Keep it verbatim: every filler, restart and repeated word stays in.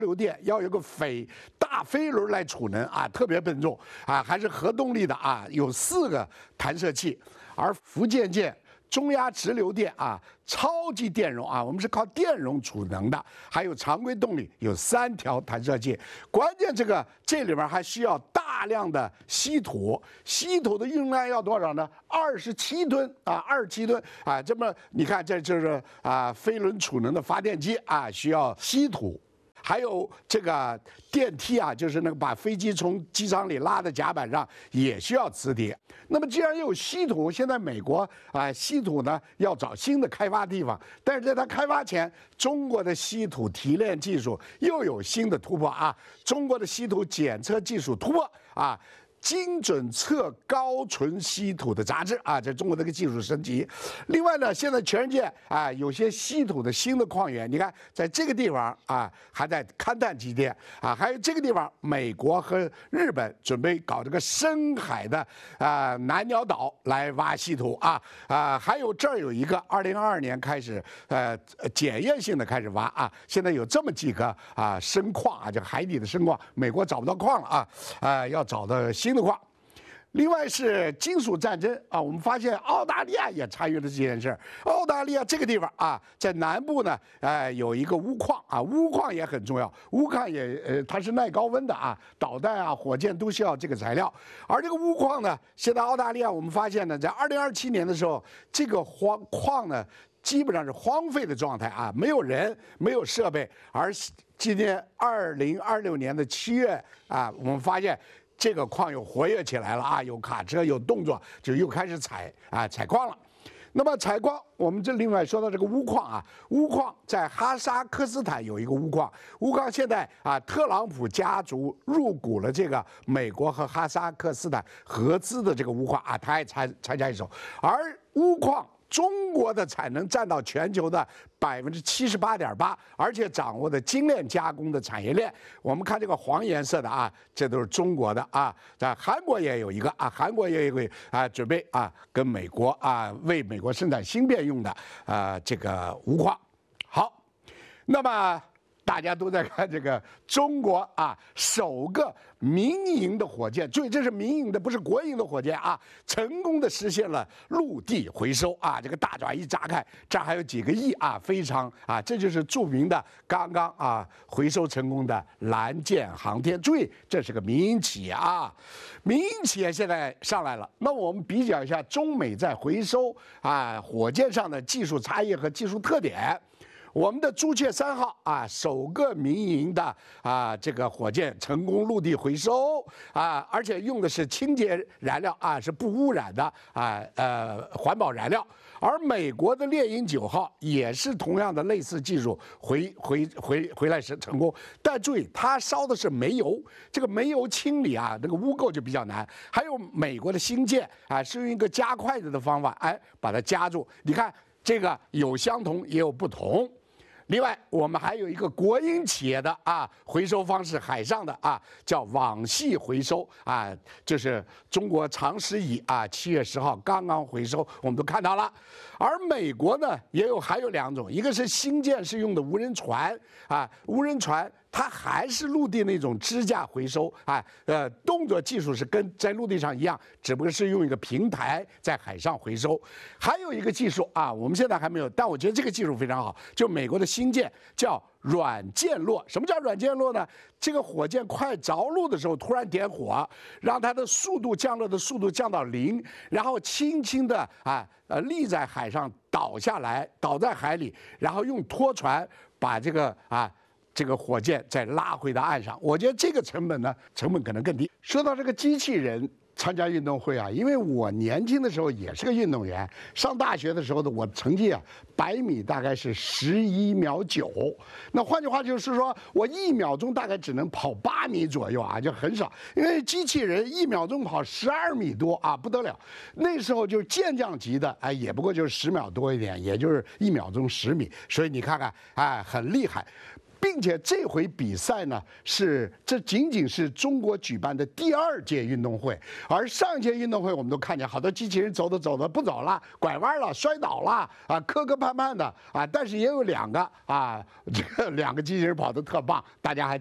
流电要有个飞大飞轮来储能啊，特别笨重啊，还是核动力的啊，有四个弹射器，而福建舰。 中压直流电啊，超级电容啊，我们是靠电容储能的，还有常规动力有三条弹射器。关键这个这里面还需要大量的稀土，稀土的用量要多少呢？二十七吨啊，二十七吨啊，这么你看这就是啊飞轮储能的发电机啊，需要稀土。 还有这个电梯啊，就是那个把飞机从机场里拉的甲板上，也需要磁铁。那么既然有稀土，现在美国啊，稀土呢要找新的开发地方，但是在它开发前，中国的稀土提炼技术又有新的突破啊！中国的稀土检测技术突破啊！ 精准测高纯稀土的杂质啊，这中国这个技术升级。另外呢，现在全世界啊有些稀土的新的矿源，你看在这个地方啊还在勘探基地啊，还有这个地方，美国和日本准备搞这个深海的啊南鸟岛来挖稀土啊啊，还有这儿有一个二零二二年开始呃检验性的开始挖啊，现在有这么几个啊深矿啊，就海底的深矿，美国找不到矿了啊啊，要找到新。 新的矿，另外是金属战争啊，我们发现澳大利亚也参与了这件事儿。澳大利亚这个地方啊，在南部呢，呃，有一个钨矿啊，钨矿也很重要，钨矿也呃，它是耐高温的啊，导弹啊、火箭都需要这个材料。而这个钨矿呢，现在澳大利亚我们发现呢，在二零二七年的时候，这个荒矿呢。 基本上是荒废的状态啊，没有人，没有设备。而今年二零二六年的七月啊，我们发现这个矿又活跃起来了啊，有卡车，有动作，就又开始采啊采矿了。那么采矿，我们这另外说到这个钨矿啊，钨矿在哈萨克斯坦有一个钨矿，钨矿现在啊，特朗普家族入股了这个美国和哈萨克斯坦合资的这个钨矿啊，他也参参加一手，而钨矿。 中国的产能占到全球的百分之七十八点八，而且掌握的精炼加工的产业链。我们看这个黄颜色的啊，这都是中国的啊。在韩国也有一个啊，韩国也有一个啊，准备啊跟美国啊为美国生产芯片用的啊这个钨矿。好，那么。 大家都在看这个中国啊，首个民营的火箭，注意这是民营的，不是国营的火箭啊，成功的实现了陆地回收啊，这个大爪一炸开，这还有几个亿啊，非常啊，这就是著名的刚刚啊回收成功的蓝箭航天。注意，这是个民营企业啊，民营企业现在上来了。那我们比较一下中美在回收啊火箭上的技术差异和技术特点。 我们的朱雀三号啊，首个民营的啊这个火箭成功陆地回收啊，而且用的是清洁燃料啊，是不污染的啊呃环保燃料。而美国的猎鹰九号也是同样的类似技术回回回回来是成功，但注意它烧的是煤油，这个煤油清理啊，那个污垢就比较难。还有美国的星舰啊，是用一个加筷子的方法，哎，把它夹住。你看这个有相同也有不同。 另外，我们还有一个国营企业的啊回收方式，海上的啊叫网系回收啊，就是中国长实乙啊，七月十号刚刚回收，我们都看到了。而美国呢，也有还有两种，一个是新建是用的无人船啊，无人船。 它还是陆地那种支架回收啊，呃，动作技术是跟在陆地上一样，只不过是用一个平台在海上回收。还有一个技术啊，我们现在还没有，但我觉得这个技术非常好，就美国的新舰叫软降落。什么叫软降落呢？这个火箭快着陆的时候突然点火，让它的速度降落的速度降到零，然后轻轻的啊呃立在海上倒下来，倒在海里，然后用拖船把这个啊。 这个火箭再拉回到岸上，我觉得这个成本呢，成本可能更低。说到这个机器人参加运动会啊，因为我年轻的时候也是个运动员，上大学的时候的我成绩啊，百米大概是十一秒九，那换句话就是说我一秒钟大概只能跑八米左右啊，就很少。因为机器人一秒钟跑十二米多啊，不得了。那时候就是健将级的，哎，也不过就是十秒多一点，也就是一秒钟十米，所以你看看，哎，很厉害。 并且这回比赛呢是这仅仅是中国举办的第二届运动会，而上一届运动会我们都看见好多机器人走着走着不走了，拐弯了，摔倒了啊，磕磕绊绊的啊，但是也有两个啊，这个两个机器人跑得特棒，大家还。